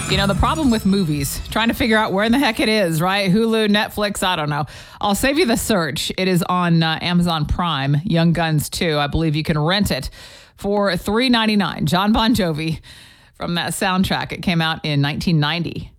You know, the problem with movies, trying to figure out where in the heck it is, right? Hulu, Netflix, I don't know. I'll save you the search. It is on Amazon Prime, Young Guns 2. I believe you can rent it for $3.99. Jon Bon Jovi from that soundtrack. It came out in 1990.